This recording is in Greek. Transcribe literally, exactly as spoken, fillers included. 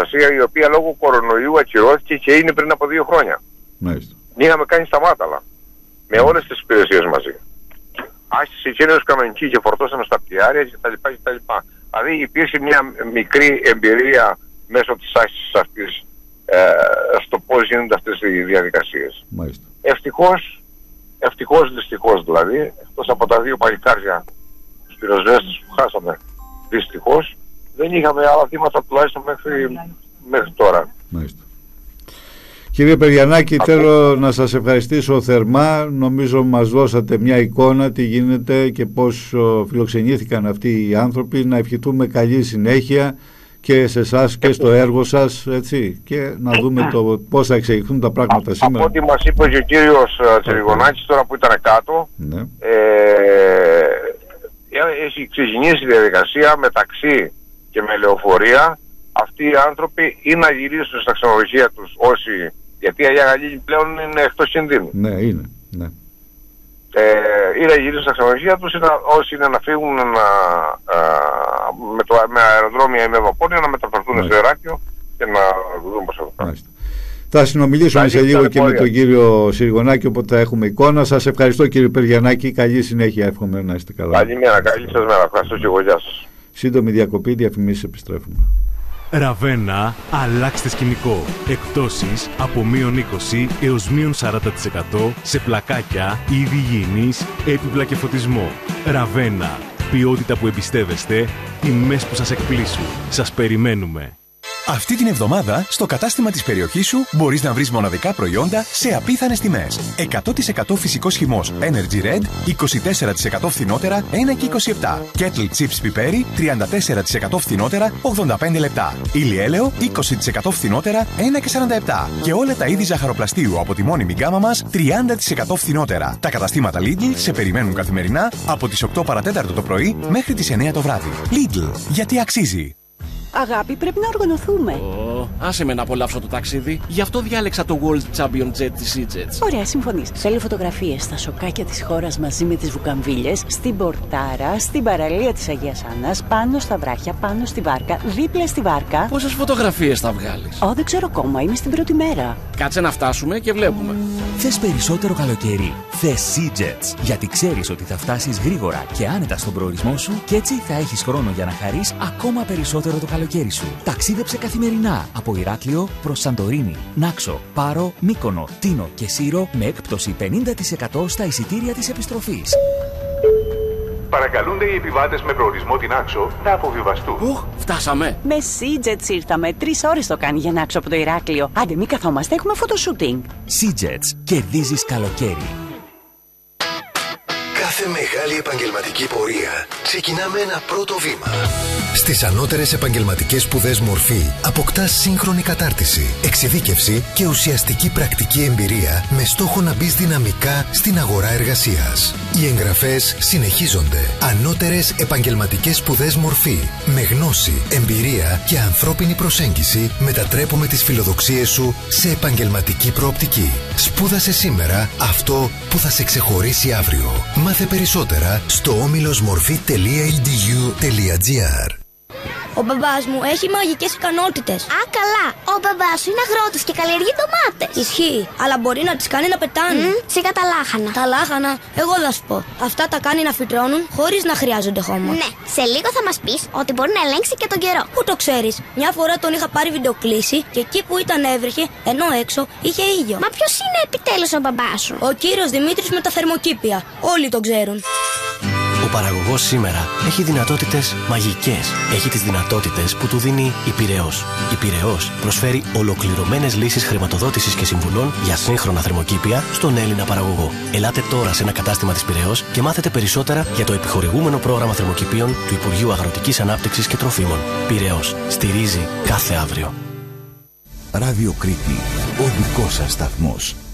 εργοστασία η οποία λόγω κορονοϊού ακυρώθηκε και είναι πριν από δύο χρόνια. Μάλιστα. Είχαμε κάνει στα Μάταλα με όλες τις υπηρεσίες μαζί. Άσχησε εκείνος κανονική και φορτώσαμε στα πιάρια κτλ. κτλ. Δηλαδή υπήρχε μια μικρή εμπειρία μέσω της άσκησης αυτής ε, στο πώς γίνονται αυτές οι διαδικασίες. Μάλιστα. Ευτυχώς, ευτυχώς δυστυχώς δηλαδή, εκτός από τα δύο παλικάρια στους πυροσβέστες που χάσαμε, δυστυχώς δεν είχαμε άλλα θύματα τουλάχιστον μέχρι, μέχρι τώρα. Μάλιστα. Κύριε Περιανάκη, Από... θέλω να σας ευχαριστήσω θερμά. Νομίζω μας δώσατε μια εικόνα τι γίνεται και πώς φιλοξενήθηκαν αυτοί οι άνθρωποι. Να ευχηθούμε καλή συνέχεια και σε εσάς και στο έργο σας, έτσι, και να δούμε το πώς θα εξελιχθούν τα πράγματα Α, σήμερα. Από ό,τι μας είπε και ο κύριος Τσιριγωνάκης τώρα που ήταν κάτω, ναι. ε, έχει ξεκινήσει η διαδικασία μεταξύ και με λεωφορεία αυτοί οι άνθρωποι ή να γυρίσουν στα ξενοδοχεία τους όσοι, γιατί η Αγία Γαλήνη πλέον είναι εκτός κινδύνου. Ναι, είναι. Ναι. Ε, ή να γυρίσουν στα ξενοδοχεία τους ή να, όσοι είναι να φύγουν να, α, με, το, με αεροδρόμια ή με βαπόρια να μεταφερθούν στο Ηράκλειο και να δουν πώς θα το κάνουν. Θα συνομιλήσουμε σε λίγο και με τον κύριο Τσιριγωνάκη, οπότε θα έχουμε εικόνα. Σας ευχαριστώ κύριε Περιανάκη, καλή συνέχεια, εύχομαι να είστε καλά. Καλημέρα, καλή σας μέρα, ευχαριστώ και εγώ, γεια σας. Σύντομη διακοπή, διαφημίσεις, επιστρέφουμε. Ραβένα, αλλάξτε σκηνικό. Εκπτώσεις από μείον είκοσι έως μείον σαράντα τοις εκατό σε πλακάκια, είδη υγιεινής, έπιπλα και φωτισμό. Ραβένα, ποιότητα που εμπιστεύεστε, τιμές που σας εκπλήσουν. Σας περιμένουμε. Αυτή την εβδομάδα, στο κατάστημα της περιοχής σου, μπορείς να βρεις μοναδικά προϊόντα σε απίθανες τιμές. εκατό τοις εκατό φυσικός χυμός Energy Red, είκοσι τέσσερα τοις εκατό φθηνότερα, ένα και είκοσι επτά. Kettle Chips πιπέρι, τριάντα τέσσερα τοις εκατό φθηνότερα, ογδόντα πέντε λεπτά. Ηλιέλαιο, είκοσι τοις εκατό φθηνότερα, ένα και σαράντα επτά. Και όλα τα είδη ζαχαροπλαστείου από τη μόνιμη γκάμα μας, τριάντα τοις εκατό φθηνότερα. Τα καταστήματα Lidl σε περιμένουν καθημερινά από τις οκτώ παρατέταρτο το πρωί μέχρι τις εννιά το βράδυ. Lidl, γιατί αξίζει. Αγάπη, πρέπει να οργανωθούμε. Oh, άσε με να απολαύσω το ταξίδι. Γι' αυτό διάλεξα το World Champion Jet της EasyJet. Ωραία, συμφωνείς. Θέλω φωτογραφίες στα σοκάκια της χώρας μαζί με τις βουκαμβίλες, στην πορτάρα, στην παραλία της Αγίας Άννας, πάνω στα βράχια, πάνω στη βάρκα, δίπλα στη βάρκα. Πόσες φωτογραφίες θα βγάλεις? Ω, δεν ξέρω ακόμα, είμαι στην πρώτη μέρα. Κάτσε να φτάσουμε και βλέπουμε. Θες περισσότερο καλοκαίρι? Θες EasyJet. Γιατί ξέρεις ότι θα φτάσεις γρήγορα και άνετα στον προορισμό σου και έτσι θα έχεις χρόνο για να χαρείς ακόμα περισσότερο το καλοκαίρι. Σου. Ταξίδεψε καθημερινά από Ηράκλειο προς Σαντορίνη, Νάξο, Πάρο, Μύκονο, Τίνο και Σύρο με έκπτωση πενήντα τοις εκατό στα εισιτήρια της επιστροφής. Παρακαλούνται οι επιβάτες με προορισμό την Νάξο να αποβιβαστούν. Ουχ, φτάσαμε. Με EasyJet ήρθαμε. Τρεις ώρες το κάνει για Νάξο από το Ηράκλειο. Άντε, μη καθόμαστε, έχουμε φωτοσούτινγκ. EasyJet. Κερδίζεις καλοκαίρι. Κάθε μεγάλη επαγγελματική πορεία ξεκινά με ένα πρώτο βήμα. Στις ανώτερες επαγγελματικές σπουδές Μορφή αποκτάς σύγχρονη κατάρτιση, εξειδίκευση και ουσιαστική πρακτική εμπειρία με στόχο να μπεις δυναμικά στην αγορά εργασίας. Οι εγγραφές συνεχίζονται. Ανώτερες επαγγελματικές σπουδές Μορφή. Με γνώση, εμπειρία και ανθρώπινη προσέγγιση μετατρέπουμε τις φιλοδοξίες σου σε επαγγελματική προοπτική. Σπούδασε σήμερα αυτό που θα σε ξεχωρίσει αύριο. Μάθε περισσότερα στο όμιλος μορφή τελεία ι ντι γιου τελεία τζι άρ. Ο μπαμπάς μου έχει μαγικές ικανότητες. Α, καλά. Ο μπαμπάς σου είναι αγρότης και καλλιεργεί ντομάτες. Ισχύει, αλλά μπορεί να τις κάνει να πετάνε. Mm, σιγά τα λάχανα. Τα λάχανα, εγώ θα σου πω. Αυτά τα κάνει να φυτρώνουν χωρίς να χρειάζονται χώμα. Ναι, σε λίγο θα μας πεις ότι μπορεί να ελέγξει και τον καιρό. Πού το ξέρεις? Μια φορά τον είχα πάρει βιντεοκλήση και εκεί που ήταν έβρεχε, ενώ έξω είχε ήλιο. Μα ποιος είναι επιτέλους ο μπαμπάς σου? Ο κύριος Δημήτρης με τα θερμοκήπια. Όλοι τον ξέρουν. Ο παραγωγός σήμερα έχει δυνατότητες μαγικές. Έχει τις δυνατότητες που του δίνει η Πειραιώς. Η Πειραιώς προσφέρει ολοκληρωμένες λύσεις χρηματοδότησης και συμβουλών για σύγχρονα θερμοκήπια στον Έλληνα παραγωγό. Ελάτε τώρα σε ένα κατάστημα της Πειραιώς και μάθετε περισσότερα για το επιχορηγούμενο πρόγραμμα θερμοκηπίων του Υπουργείου Αγροτικής Ανάπτυξης και Τροφίμων. Πειραιώς. Στηρίζει κάθε αύριο. Ράδιο Κρήτη. Ο δικός σας σταθμός.